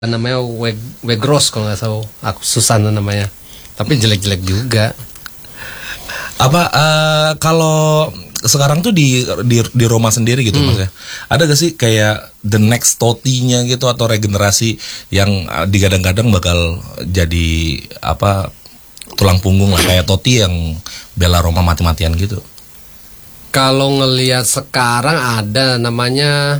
namanya Wegros kalau nggak tahu, aku Susan namanya, tapi jelek-jelek juga. Kalau sekarang tuh di Roma sendiri gitu Mas ya, ada gak sih kayak the next Totti-nya gitu atau regenerasi yang digadang-gadang bakal jadi tulang punggung lah kayak Totti yang bela Roma mati-matian gitu? Kalau ngelihat sekarang ada namanya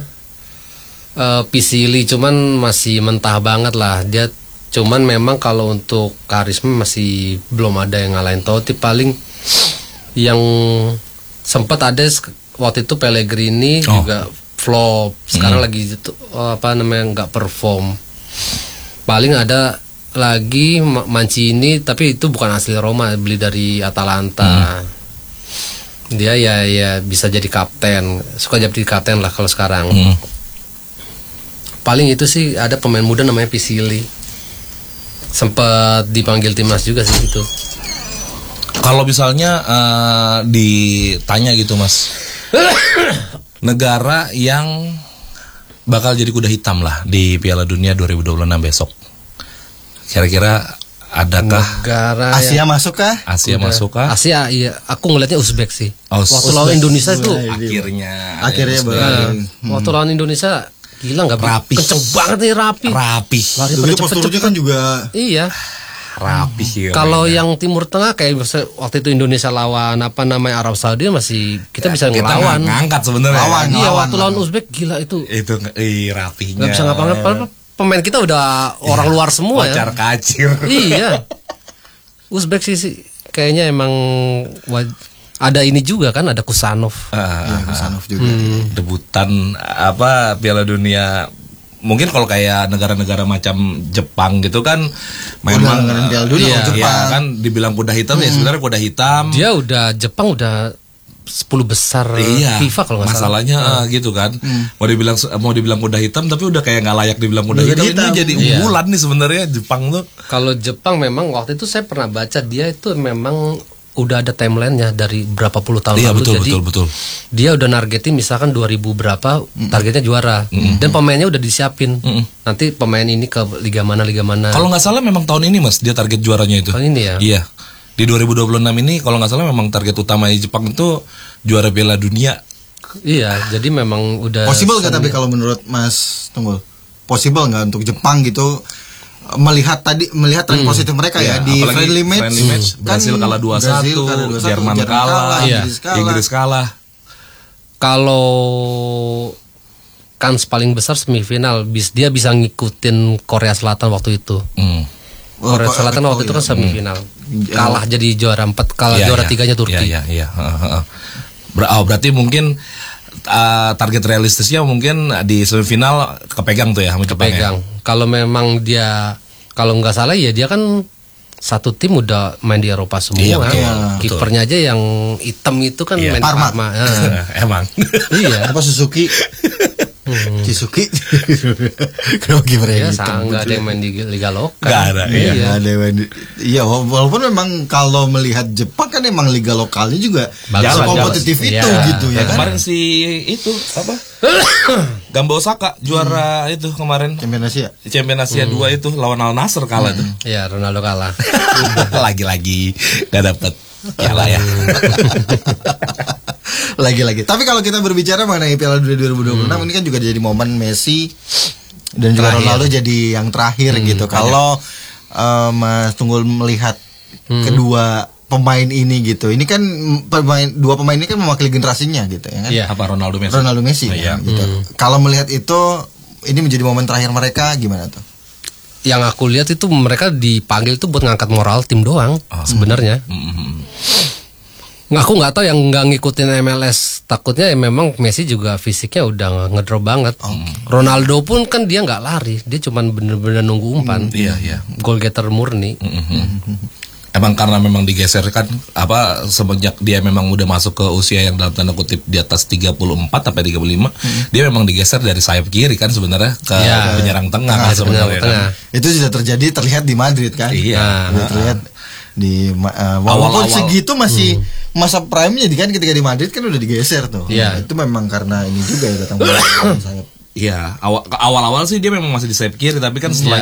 Pisili, cuman masih mentah banget lah dia. Cuman memang kalau untuk karisma masih belum ada yang ngalahin Totti. Paling yang sempat ada waktu itu Pellegrini juga flop. Sekarang lagi nggak perform. Paling ada lagi Mancini, tapi itu bukan asli Roma, beli dari Atalanta. Dia ya bisa jadi kapten, suka jadi kapten lah kalau sekarang. Paling itu sih, ada pemain muda namanya Pisili, sempat dipanggil timnas juga sih itu. Kalau misalnya ditanya gitu Mas, negara yang bakal jadi kuda hitam lah di Piala Dunia 2026 besok, kira-kira adakah negara Asia masuk kah? Asia masuk kah? Asia, iya. Aku ngelihatnya Uzbek sih. Waktu lawan Indonesia itu akhirnya waktu lawan Indonesia gila, nggak rapi, kenceng banget nih, rapi. Lari posturnya kan juga iya rapi. Kalau yang Timur Tengah kayak waktu itu Indonesia lawan Arab Saudi masih kita bisa ngelawan. Ngangkat sebenarnya. Waktu lawan Uzbek gila itu. Itu rapinya. Nggak bisa ngapa-ngapain. Pemain kita udah orang luar semua ya. Kocar kacir. Iya. Uzbek sih kayaknya emang ada ini juga kan, ada Kusanov. Kusanov juga. Debutan Piala Dunia. Mungkin kalau kayak negara-negara macam Jepang gitu kan memang Piala Dunia Jepang. Ya kan dibilang kuda hitam ya sebenarnya kuda hitam. Dia Jepang udah 10 besar FIFA kalau nggak salah. Masalahnya gitu kan. Mau dibilang kuda hitam tapi udah kayak nggak layak dibilang kuda hitam. Ini jadi unggulan nih sebenarnya Jepang tuh. Kalau Jepang memang waktu itu saya pernah baca dia itu memang udah ada timelinenya dari berapa puluh tahun lalu. Betul. Dia udah nargetin misalkan 2000 berapa targetnya juara, dan pemainnya udah disiapin. Nanti pemain ini ke liga mana. Kalau nggak salah memang tahun ini Mas dia target juaranya itu. Tahun ini ya. Iya. Di 2026 ini kalau nggak salah memang target utama di Jepang itu juara Piala Dunia. Iya, jadi memang udah possible nggak, tapi kalau menurut Mas Tunggul, possible nggak untuk Jepang gitu melihat tren positif mereka ya di friendly match kan, Brasil kalah 2-1, Jerman kalah, Inggris kalah. Kalau kans paling besar semifinal, dia bisa ngikutin Korea Selatan waktu itu. Korea Selatan waktu itu kan semifinal, kalah jadi juara 4, juara 3-nya Turki. Iya. Berarti mungkin target realistisnya mungkin di semifinal kepegang tuh ya sama Jepang. Kepegang. Kalau memang dia, kalau nggak salah ya dia kan satu tim udah main di Eropa semua. Kipernya aja yang hitam itu kan main Parma. Emang. Iya. Suzuki. Cisuki. Kenapa kipernya hitam? Nggak ada yang main di liga lokal. Nggak ada. Iya, walaupun memang kalau melihat Jepang kan emang liga lokalnya juga kompetitif itu gitu ya kan. Kemarin itu Gamba Osaka juara itu kemarin Champion Asia 2 itu lawan Al Nassr kalah tuh. Iya, Ronaldo kalah. Lagi-lagi nggak dapet piala ya. Lagi-lagi. Tapi kalau kita berbicara mengenai Piala Dunia 2026 ini kan juga jadi momen Messi dan juga Ronaldo jadi yang terakhir gitu. Kalau Mas Tunggul melihat kedua pemain ini gitu, ini kan dua pemain ini kan mewakili generasinya gitu ya kan. Ronaldo Messi kan, gitu. Kalau melihat itu, ini menjadi momen terakhir mereka, gimana tuh? Yang aku lihat itu mereka dipanggil tuh buat ngangkat moral tim doang sebenarnya. Aku nggak tahu yang nggak ngikutin MLS, takutnya ya memang Messi juga fisiknya udah ngedrop banget. Ronaldo pun kan dia nggak lari, dia cuman bener-bener nunggu umpan. Goal getter murni. Emang karena memang digeser kan semenjak dia memang udah masuk ke usia yang dalam tanda kutip di atas 34 sampai 35, dia memang digeser dari sayap kiri kan sebenarnya ke penyerang tengah kan sebenarnya. Itu sudah terlihat di Madrid kan. Terlihat di walaupun segitu masih masa prime-nya kan ketika di Madrid kan udah digeser tuh. Itu memang karena ini juga ya datang sayap Iya, awal-awal sih dia memang masih di sayap kiri, tapi kan setelah